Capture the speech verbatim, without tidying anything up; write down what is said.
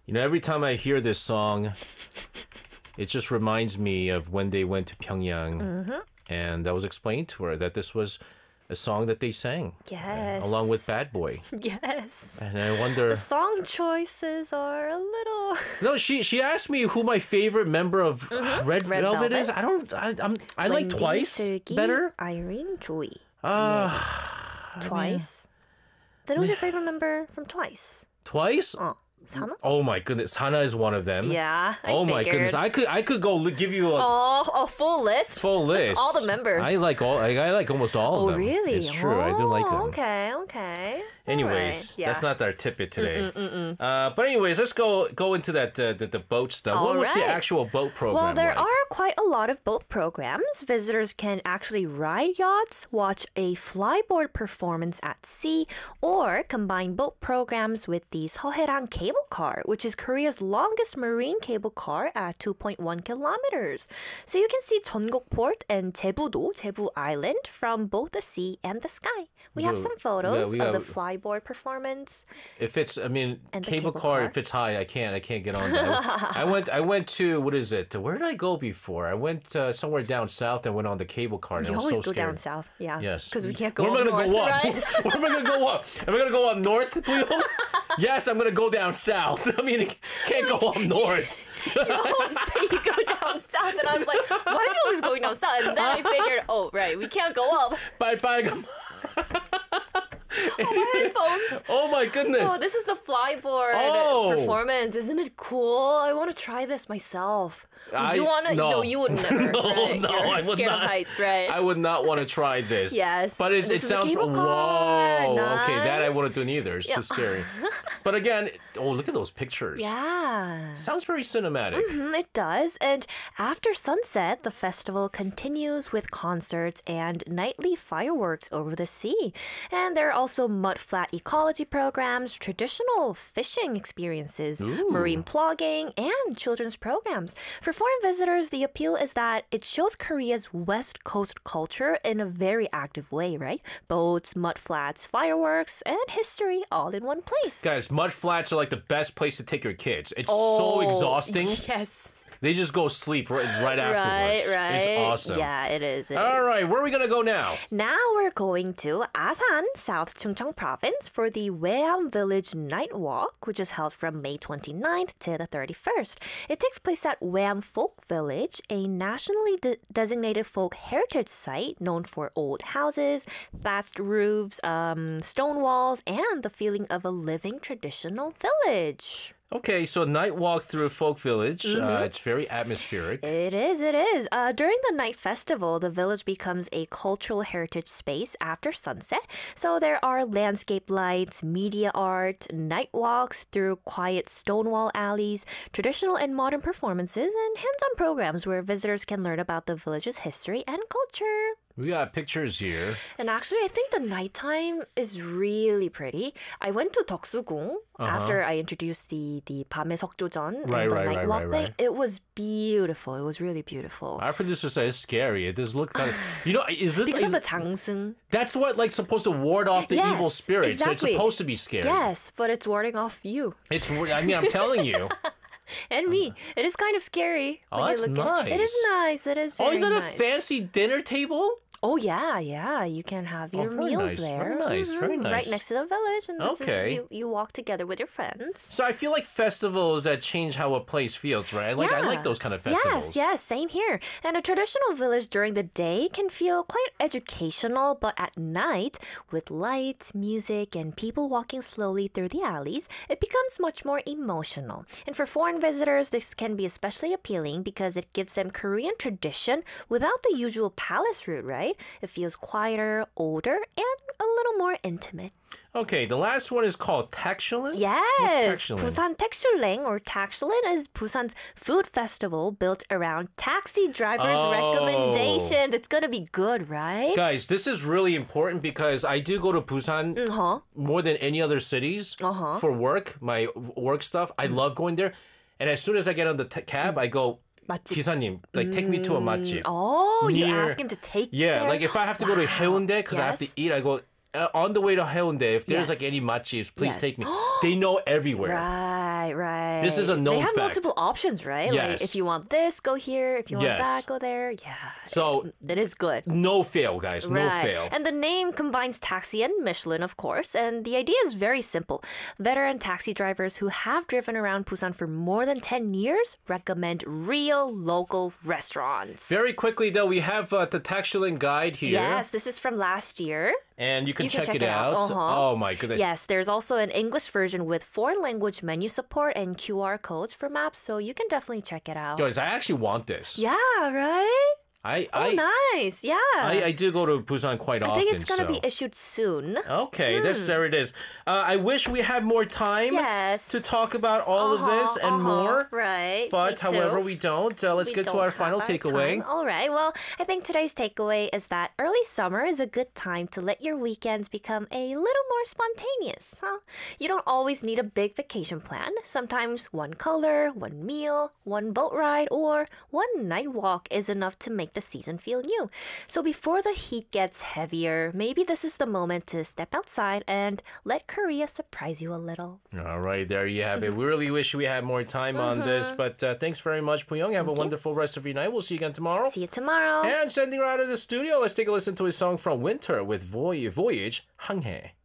You know, every time I hear this song, it just reminds me of when they went to Pyongyang. Mm-hmm. And I was explained to her that this was a song that they sang. Yes. Uh, along with Bad Boy. Yes. And I wonder... The song choices are a little... No, she she asked me who my favorite member of Mm-hmm. Red, Red Velvet, Velvet? is. I don't... I, I'm, I like Wendy, Twice 슬기, better. Irene, Joey. Uh, Twice. Then who's your favorite member from Twice? Twice? Oh, Sana? Oh my goodness. Hana is one of them. Yeah, I Oh my figured. goodness. I could I could go li- give you a Oh, a full list? full list. Just all the members. I like all I, I like almost all Oh, of them. really? It's true. I do like Oh, them. Okay, okay. Anyways, Alright, yeah. that's not our tidbit today. Uh, but anyways, let's go go into that uh, the, the boat stuff. What was the Alright. actual boat program Well, there like? are quite a lot of boat programs. Visitors can actually ride yachts, watch a flyboard performance at sea, or combine boat programs with the Seohaerang cable car, which is Korea's longest marine cable car at two point one kilometers. So you can see Jeongguk Port and Jebu-do, Jebu Island, from both the sea and the sky. We have Yeah, some photos yeah, we of the have- flyboard performance. If it's, I mean, And the cable, cable car, car. if it's high, I can't, I can't get on that. I went, I went to what is it? Where did I go before? I went uh, somewhere down south and went on the cable car. And You I was always so go scared. down south, yeah. Yes. Because we can't go Where up am I north, gonna go up? right? Where am I gonna go up? Am I gonna go up north, Puyol? Yes, I'm gonna go down south. I mean, it can't go up north. You always say you go down south, and I was like, why is he always going down south? And then I figured, oh, right, we can't go up. Bye bye. Headphones. Oh my goodness. Oh, this is the flyboard Oh. performance. Isn't it cool? I want to try this myself. Would I- you want to? no. No, you would never. No, right? no, You're I would scared not. of heights, right? I would not want to try this. Yes. But it's, This it is a sounds. cable car. Whoa. Okay, that I Nice. wouldn't do neither. It's too scary. But again, oh, look at those pictures. Yeah. Sounds very cinematic. Mm, it does. And after sunset, the festival continues with concerts and nightly fireworks over the sea. And there are also mudflat ecology programs, traditional fishing experiences, marine plogging, and children's programs. For foreign visitors, the appeal is that it shows Korea's West Coast culture in a very active way, right? Boats, mudflats, fireworks, and history all in one place. Guys, mud flats are like the best place to take your kids. It's Oh, so exhausting. Yes. They just go sleep right, right afterwards. Right, right. It's awesome. Yeah, it is. it All is. right, where are we going to go now? Now we're going to Asan, South Chungcheong Province for the Weam Village Night Walk, which is held from May twenty-ninth to the thirty-first. It takes place at Weam Folk Village, a nationally de- designated folk heritage site known for old houses, thatched roofs, um, stone walls, and the feeling of a living traditional village. Okay, so night walk through a folk village. Mm-hmm. Uh, it's very atmospheric. It is, it is. Uh, during the night festival, the village becomes a cultural heritage space after sunset. So there are landscape lights, media art, night walks through quiet stonewall alleys, traditional and modern performances, and hands-on programs where visitors can learn about the village's history and culture. We got pictures here. And actually, I think the nighttime is really pretty. I went to Deoksugung after I introduced the the 밤의 석조전 Right, and the right, night right, walk right, thing. right. It was beautiful. It was really beautiful. Our producer said it's scary. It does look kind of, you know, is it? Because of is- the 장승. that's what like supposed to ward off the Yes, evil spirits. exactly. It's supposed to be scary. Yes, but it's warding off you It's. I mean, I'm telling you. and me. It is kind of scary. Oh, when you that's look at it. It is nice. nice. It is very Oh, is that a nice. fancy dinner table? Oh yeah, yeah. You can have your very meals nice, there. very nice, very Mhm, nice. Right next to the village, and this Okay. is you. You walk together with your friends. So I feel like festivals that change how a place feels, right? I like I like those kind of festivals. Yes, yes, same here. And a traditional village during the day can feel quite educational, but at night, with lights, music, and people walking slowly through the alleys, it becomes much more emotional. And for foreign visitors, this can be especially appealing because it gives them Korean tradition without the usual palace route, right? It feels quieter, older, and a little more intimate. Okay, the last one is called Takshulin. Yes, What's Takshulin? Busan Takshuleng or Takshulin is Busan's food festival built around taxi drivers' Oh. recommendations. It's gonna be good, right? Guys, this is really important because I do go to Busan Uh-huh. more than any other cities Uh-huh. for work, my work stuff. I love going there. And as soon as I get on the t- cab, I go, 맛집. 기사님, like take me to a 맛집. Oh, you Near- ask him to take Yeah, there? like if I have to go to Wow. Haeundae because I have to Yes. eat, I go, uh, on the way to Haeundae, if there's Yes. like any machis, please Yes. take me. They know everywhere. Right, right. This is a known They have fact. multiple options, right? Like Yes. if you want this, go here. If you want Yes. that, go there. Yeah. So- it, it is good. No fail, guys. No Right. fail. And the name combines taxi and Michelin, of course. And the idea is very simple. Veteran taxi drivers who have driven around Busan for more than ten years recommend real local restaurants. Very quickly, though, we have uh, the Taxilin guide here. Yes, this is from last year. And you can, You can check, check it it out. out. Uh-huh. Oh, my goodness. Yes, there's also an English version with foreign language menu support and Q R codes for maps, so you can definitely check it out. Guys, I actually want this. Yeah, right? I, Oh, I, nice. Yeah. I, I do go to Busan quite I often. think it's going to so. be issued soon. Okay, that's, there it is. Uh, I wish we had more time Yes. to talk about all of this Uh-huh, and uh-huh. more. Right. But me too. however, we don't. Uh, let's We get to don't our have final our takeaway. time. All right. Well, I think today's takeaway is that early summer is a good time to let your weekends become a little more spontaneous. Huh? You don't always need a big vacation plan. Sometimes one color, one meal, one boat ride, or one night walk is enough to make the season feel new. So before the heat gets heavier, maybe this is the moment to step outside and let Korea surprise you a little. All right, there you have it. We really wish we had more time on this, but uh, thanks very much, Puyong. Have a wonderful rest of your night. We'll see you again tomorrow. See you tomorrow. And sending her out of the studio, let's take a listen to a song from Winter with Voy- Voyage, 항해.